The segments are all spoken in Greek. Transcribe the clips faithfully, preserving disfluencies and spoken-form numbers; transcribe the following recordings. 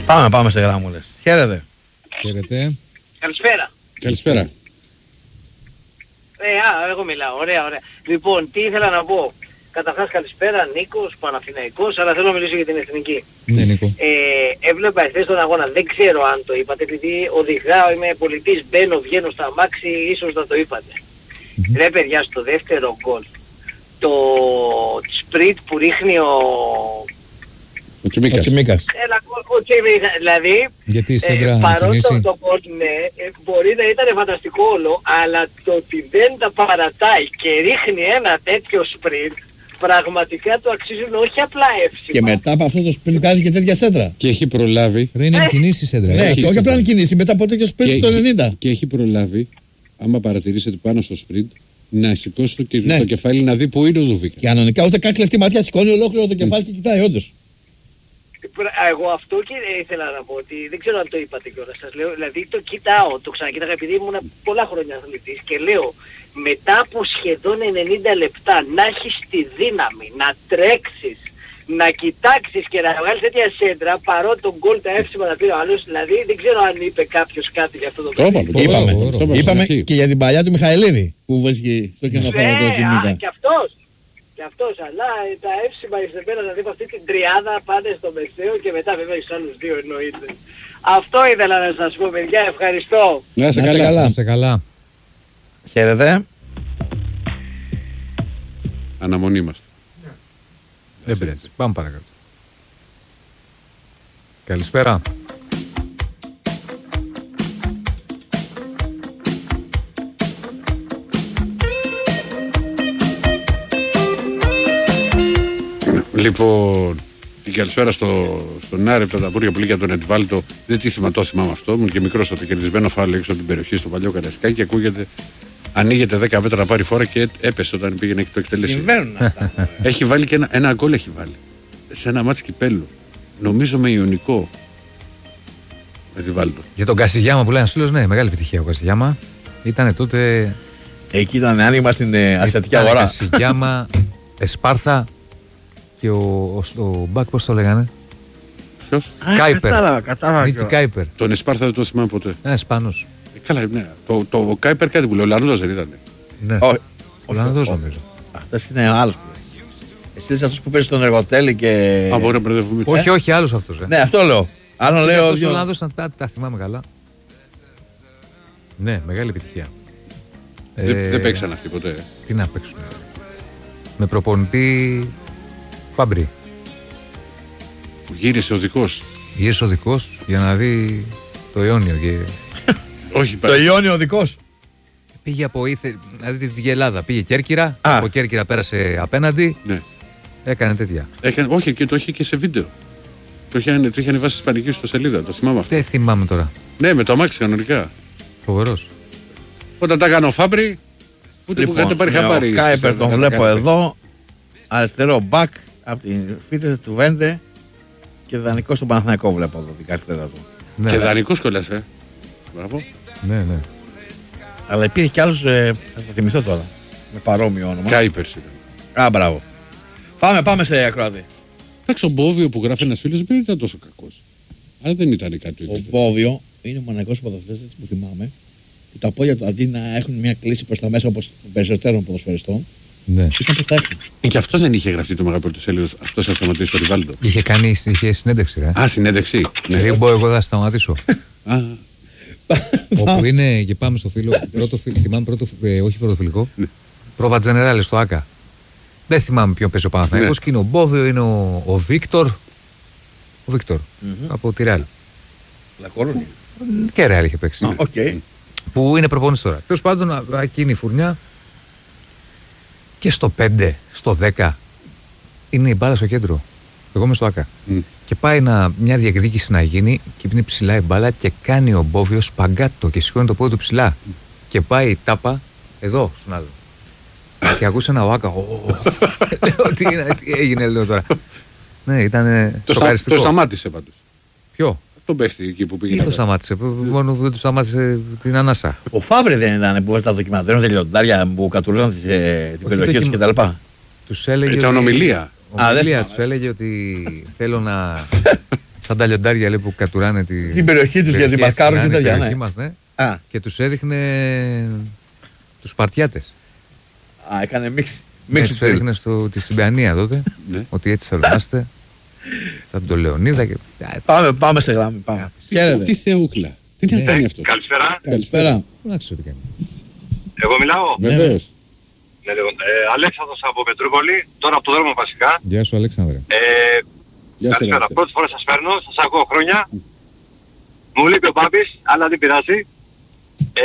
Πάμε, πάμε σε γράμμουλες. Χαίρετε. Χαίρετε. Καλησπέρα. Καλησπέρα. Ε, α, εγώ μιλάω. Ωραία, ωραία. Λοιπόν, τι ήθελα να πω. Καταρχάς καλησπέρα, Νίκος, Παναθηναϊκός, αλλά θέλω να μιλήσω για την εθνική. Ναι, Νίκο. Ε, έβλεπα εχθές τον αγώνα, δεν ξέρω αν το είπατε, επειδή οδηγάω, είμαι πολιτής, μπαίνω, βγαίνω στα αμάξι, ίσως να το είπατε. Mm-hmm. Ρε παιδιά, στο δεύτερο γκολ, το σπριτ που ρίχνει ο... Ο Τσιμίκας. Έλα, ο Τσιμίκας, δηλαδή, γιατί η σέντρα ε, παρότι κινήσει. το γκολ, ναι, ε, μπορεί να ήταν φανταστικό όλο, αλλά το ότι δεν τα παρατάει και ρίχνει ένα τέτοιο σπριτ, πραγματικά του αξίζουν όχι απλά εύσημα. Και μετά από αυτό το σπριτ κάνει και τέτοια σέντρα. Και έχει προλάβει. Ρε, είναι κινήσει σέντρα. Ναι, και όχι απλά να κινήσει, μετά από τέτοιο σπριτ το ενενήντα. Και έχει προλάβει, άμα παρατηρήσετε πάνω στο σπριτ, να σηκώσει το, και... ναι. το κεφάλι να δει που είναι ο Δουβίκα. Κανονικά ούτε καν κλεφτή ματιά, σηκώνει ολόκληρο το κεφάλι και κοιτάει, όντως. Εγώ αυτό και ήθελα να πω, ότι δεν ξέρω αν το είπατε κιόλας, σας λέω, δηλαδή το κοιτάω, το ξανακοίταγα επειδή ήμουν πολλά χρόνια αθλητής και λέω, μετά από σχεδόν ενενήντα λεπτά να έχεις τη δύναμη να τρέξεις, να κοιτάξεις και να βγάλεις τέτοια σέντρα, παρότι τον γκολ τα εύσημα να πήρε ο άλλος, δηλαδή δεν ξέρω αν είπε κάποιος κάτι για αυτό το πράγμα. Και είπαμε, είπαμε και για την παλιά του Μιχαηλίδη που βρίσκει στο κενοχώρο του Τσιμίκα. Και αυτός. Και αυτός, αλλά τα εύσημα εισδεμένα να δει αυτή την τριάδα πάνε στο μεσαίο και μετά βέβαια στους άλλους δύο εννοείται. Αυτό ήθελα να σας πω, παιδιά, ευχαριστώ. Να είσαι καλά. Να είσαι καλά. Χαίρετε. Αναμονή είμαστε. Δεν πειράζει. Πάμε παρακάτω. Καλησπέρα. Λοιπόν, την καλησπέρα στο, στον Άρη από τα ταμπούρια που λέει για τον Εντβάλτο. Δεν τι θυμάμαι, το θυμάμαι αυτό. Ήμουν και μικρός το κερδισμένο φάουλ έξω από την περιοχή στο παλιό Καρασκάκι και ακούγεται, ανοίγεται δέκα μέτρα να πάρει φορά και έπεσε όταν πήγαινε και το εκτελέσει. Συμβαίνουν αυτά. Έχει βάλει και ένα, ένα γκολ έχει βάλει. Σε ένα μάτς κυπέλλου. Νομίζω με Ιωνικό. Με Εντβάλτο. Για τον Κασιγιάμα που λέει ένας φίλος, ναι, μεγάλη επιτυχία ο Κασιγιάμα. Ήτανε τότε. Εκεί ήταν άνοιγμα στην ε, ασιατική αγορά. Κασιγιάμα, Εσπάρθα και ο, ο, ο Μπακ, πώς το λέγανε. Ποιος? Κάιπερ. Κατάλαβα, κατάλαβα. Νίκη Κάιπερ. Τον Εσπάρθα δεν το θυμάμαι ποτέ. Ένα Ισπανός. Ε, καλά, ναι. Το, το, το Κάιπερ κάτι που λέει, ο Λανδός δεν ήταν. Ναι. Όχι. Ο Λανδός νομίζω. Αυτός είναι ο άλλος που λέει. Εσύ είσαι αυτός που παίζει στον εργοτέλη και... Α, μπορεί να μπερδεύουμε. Όχι, όχι, άλλος αυτός. Ε. Ναι, αυτό λέω. Άλλο λέω... Αυτός Δυο... ο Λανδός ήταν, τα, τα θυμάμαι καλά. Ναι, μεγάλη επιτυχία. Δεν, ε, δεν παίξαν αυτοί ποτέ. Τι να παίξουν. Με προπονητή Φάμπρι. Που γύρισε ο δικός. Γύρισε ο δικός για να δει το Ιόνιο. Και... Όχι, Το Ιόνιο ο δικός. Πήγε από ήθε, δηλαδή τη Γελάδα. Πήγε Κέρκυρα. Α. Από Κέρκυρα πέρασε απέναντι. Ναι. Έκανε τέτοια. Έκανε, όχι, και το είχε και σε βίντεο. Το είχε, το είχε ανεβάσει ισπανική στο σελίδα. Το θυμάμαι αυτό. Δεν θυμάμαι τώρα. Ναι, με το αμάξι κανονικά. Φοβερός. Όταν τα έκανε ο Φάμπρι, ούτε που κάνετε πάρει ναι, χαμπάρι. ο Κάιπερ τον βλέπω εδώ. Αριστερό μπακ από την φίτες του Βέντε και δανεικό στον Παναθηναϊκό βλέπω εδώ την καρτερά του. Ναι, Και ναι. δανεικός κολλάς, ε. Μπράβο. Ναι, ναι. Αλλά υπήρχε κι άλλος, ε, θα το θυμηθώ τώρα, με παρόμοιο όνομα. Κάιπερς ήταν. Α, μπράβο. Πάμε, πάμε σε ακροατή. Εντάξει, ο Μπόβιο που γράφει ένας φίλος δεν ήταν τόσο κακός. Αλλά δεν ήταν κάτι. Ο Μπόβιο είναι ο μοναδικός ποδοσφαιριστής που θυμάμαι που τα πόδια του αντί να έχουν μια κλίση προς τα μέσα όπως των περισσότερων ποδοσφαιριστών, Ναι. ήταν προς τα έξω. Ε, και αυτό δεν είχε γραφτεί το μεγάλο του σελίδο. Αυτό θα σταματήσει το Ριβάλντο. Είχε κάνει είχε συνέντευξη, ρε. Α, συνέντευξη. Ναι. Δηλαδή, μπορώ εγώ θα σταματήσω. Α, Όπου είναι και πάμε στο φίλο. Πρώτο φίλο, θυμάμαι πρώτο, ε, όχι πρωτοφιλικό. Ναι. Πρόβα Τζενεράλε στο ΑΚΑ. Δεν θυμάμαι ποιον παίζει ο Παναθηναϊκός. Ναι. Και είναι ο Μπόβιο, είναι ο, ο Βίκτορ. Ο Βίκτορ. Mm-hmm. Από τη Ρεάλ. Λακορούνι. Και Ρεάλ είχε παίξει. Οκ. Που είναι προπονητής τώρα. Τέλος πάντων, εκείνη η φουρνιά. Και στο πέντε, στο δέκα είναι η μπάλα στο κέντρο. Εγώ είμαι στο ΑΚΑ. Mm. Και πάει να, μια διεκδίκηση να γίνει και είναι ψηλά η μπάλα και κάνει ο Μπόβιος σπαγκάτο και σηκώνει το πόδι του ψηλά. Mm. Και πάει η τάπα εδώ στον άλλο. Και ακούσε ένα ΟΑΚΑ. Λέω τι, είναι, τι έγινε, λέω τώρα. Ναι, ήταν το, σοκαριστικό. το σταμάτησε πάντως. Ποιο? Τον παίχτη εκεί που πήγε. Τι το σταμάτησε, μόνο που δεν του σταμάτησε την ανάσα. Ο Φάμπρι δεν ήταν που βάζει τα δοκιμαντέρ, τα λιοντάρια που κατουρούσαν τις, ε, την περιοχή τους κτλ. Τους έλεγε. Ήταν ότι... ομιλία. Ομιλία Α, τους έλεγε ότι θέλω να. Σαν τα λιοντάρια λέει, που κατουράνε τη, την περιοχή τους γιατί μαρκάρουν και τέτοια. Ναι. Ναι. Μας, ναι. Α. Και τους έδειχνε τους Σπαρτιάτες. Α, έκανε μίξη. Ναι, τους έδειχνε στο, τη Συμπιανία τότε. Ναι. Ότι έτσι θα ονομάστε. Σαν τον Λεωνίδα και. Πάμε, πάμε σε γράμμη. Πάμε. Τι θεούκλα. Τι να κάνει αυτό. Καλησπέρα. Καλησπέρα. Δεν ξέρω τι κάνει. Εγώ μιλάω. Βεβαίως. Ναι, λοιπόν, ε, Αλέξανδρος από Πετρούπολη, τώρα από το δρόμο βασικά. Γεια σου, Αλέξανδρε. Ε, Γεια σου, καλησπέρα. Αλέξανδρε. Πρώτη φορά σας παίρνω, σας ακούω χρόνια. Μου λείπει ο Μπάμπης, αλλά δεν πειράζει. Ε,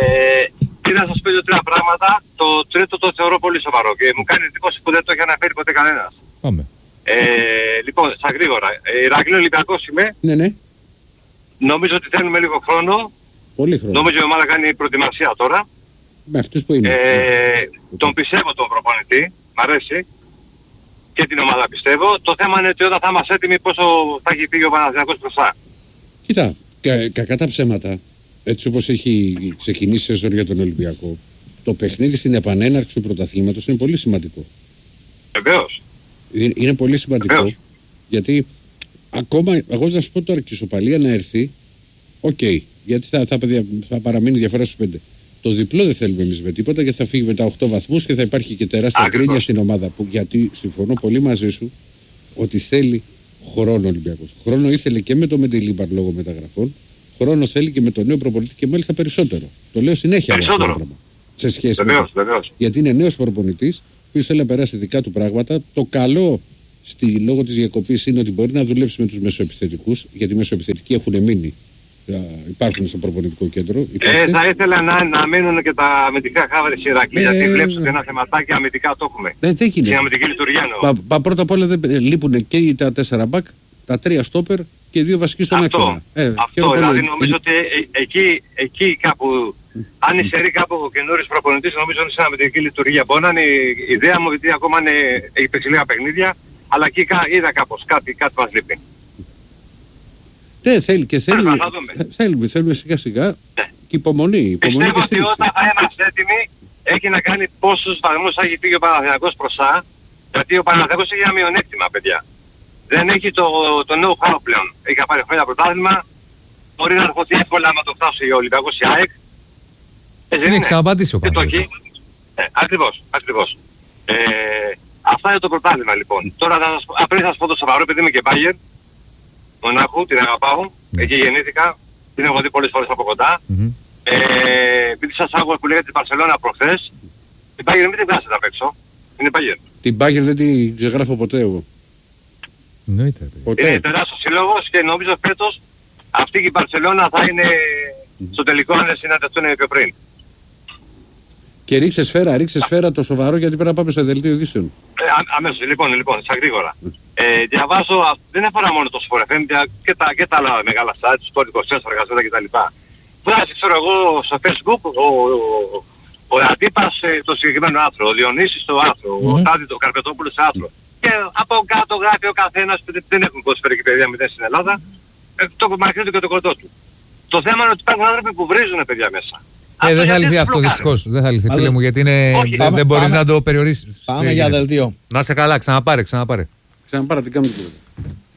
τι να σας πω δύο-τρία πράγματα. Το τρίτο το θεωρώ πολύ σοβαρό και μου κάνει εντύπωση που δεν το έχει αναφέρει ποτέ κανένας. Πάμε. Ε, λοιπόν, στα γρήγορα. Ε, Ηρακλή Ολυμπιακός είμαι. Ναι, ναι. Νομίζω ότι θέλουμε λίγο χρόνο. Πολύ χρόνο. Νομίζω η ομάδα κάνει προετοιμασία τώρα. Με αυτούς που είναι. Ε, τον πιστεύω τον προπονητή, μ' αρέσει και την ομάδα πιστεύω. Το θέμα είναι ότι όταν θα είμαστε έτοιμοι πόσο θα έχει φύγει ο Παναθηναϊκός μπροστά. Κοίτα, κα, κακά τα ψέματα, έτσι όπως έχει ξεκινήσει η σεζόν για τον Ολυμπιακό, το παιχνίδι στην επανέναρξη του πρωταθλήματος είναι πολύ σημαντικό. Βεβαίως. Είναι, είναι πολύ σημαντικό, Βεβαίως. γιατί ακόμα, εγώ θα σου πω τώρα και η ισοπαλία να έρθει, οκ, okay, γιατί θα, θα, θα παραμείνει διαφορά στους πέντε. Το διπλό δεν θέλουμε εμείς με τίποτα, γιατί θα φύγει με τα οκτώ βαθμούς και θα υπάρχει και τεράστια Ακριβώς. κρίνια στην ομάδα. Που, γιατί συμφωνώ πολύ μαζί σου ότι θέλει χρόνο ο Ολυμπιακός. Χρόνο ήθελε και με το Μεντελίμπαρ λόγω μεταγραφών, χρόνο θέλει και με τον νέο προπονητή και μάλιστα περισσότερο. Το λέω συνέχεια αυτό το πράγμα. Σε σχέση Βεβαίως, με. βεβαίως. Γιατί είναι νέος προπονητής, που θέλει να περάσει δικά του πράγματα. Το καλό στη, λόγω της διακοπής είναι ότι μπορεί να δουλέψει με τους μεσοεπιθετικούς, γιατί οι μεσοεπιθετικοί έχουν μείνει. Υπάρχουν στο προπονητικό κέντρο. Ε, θα ήθελα να, να μείνουν και τα αμυντικά χάβρες της Ηρακλή, Ε, γιατί ε, βλέπεις ε. ότι ένα θεματάκι αμυντικά το έχουμε. Δεν, δεν Και η γίνεται. αμυντική λειτουργία εννοώ. Μα, μα πρώτα απ' όλα δεν, ε, λείπουν και τα τέσσερα μπακ, τα τρία στόπερ και οι δύο βασικοί στον Αυτό, άξονα. Ε, αυτό χαίρομαι δηλαδή πολύ. νομίζω ότι ε, εκεί, εκεί κάπου, αν υστερεί κάπου ο καινούριος προπονητής, νομίζω είναι σε αμυντική λειτουργία. Μπορεί να είναι η η ιδέα μου, γιατί ακόμα είναι, έχει παίξει λίγα παιχνίδια, αλλά εκεί κα- είδα κάπως κάτι, κάτι μας λείπει. Ναι, θέλει και θέλει. Θα- θα δούμε. Θέλουμε, θέλουμε σιγά σιγά Ναι. και υπομονή. υπομονή Πιστεύω και ότι στήριξη. όταν θα είμαστε έτοιμοι, έχει να κάνει πόσους βαθμούς θα έχει φύγει ο Παναθηναϊκός μπροστά, γιατί ο Παναθηναϊκός έχει ένα μειονέκτημα, παιδιά. Δεν έχει το, το νέο χώρο πλέον. Έχει πάρει χρόνια πρωτάθλημα, μπορεί να ερχοθεί εύκολα να το φτάσει ο Ολυμπιακός η ΑΕΚ. Ε, δεν Είναι είναι. ξαναπατήσει ο Και το Παναθηναϊκός. έχει. Ε, ακριβώς, ακριβώς. Ε, αυτά είναι το πρωτάθλημα λοιπόν. Τώρα θα σας πω, α, πριν θα σας πω το σοβαρό, επειδή είμαι και Bayern, Μονάχου, την αγαπάω, Ναι. εκεί γεννήθηκα, την έχω δει πολλές φορές από κοντά. Μμμ. Ε, επειδή σας άκουγα που λέγατε την Μπαρσελόνα προχθές, την Bayern μην την βγάζετε απ' έξω. Είναι Bayern. Την Bayern δεν την ξεγράφω ποτέ εγώ. Εννοείται. ρε παιδί. Ποτέ. Είναι τεράστιος σύλλογος και νομίζω φέτος αυτή και η Μπαρσελόνα θα είναι στο τελικό αν δεν συναντηθούν πιο πριν. Και ρίξε σφαίρα, ρίξε σφαίρα το σοβαρό, γιατί πρέπει να πάμε στο δελτίο ειδήσεων. Ε, α, αμέσως, λοιπόν, λοιπόν, στα γρήγορα. Ε, διαβάζω, α, δεν αφορά μόνο το Sport εφ εμ και τα, και τα άλλα μεγάλα sites, το είκοσι τέσσερα, Γαζέτα κτλ. Βγάζει, ξέρω εγώ, στο Facebook ο, ο, ο Αντίπας ε, το συγκεκριμένο άρθρο, ο Διονύσης το άρθρο, ο Τάδη το Καρπετόπουλος το άρθρο. Και από κάτω γράφει ο καθένας, που δεν έχουν ποδοσφαιρική παιδεία μηδέν στην Ελλάδα, ε, το μακρύ του και το κοντό του. Το θέμα είναι ότι υπάρχουν άνθρωποι που βρίζουν παιδιά μέσα. Ε, δεν θα γιατί λυθεί το αυτό κάνουν. δυστυχώς. Δεν θα λυθεί, Αλλά- φίλε μου, γιατί είναι... Όχι. δεν, Πάμε- δεν μπορείς πάμε- να το περιορίσεις. Πάμε Δεν για γίνεται. δελτίο. Να είσαι καλά, ξαναπάρε, ξαναπάρε. Ξαναπάρα την κάνουμε τίποτα.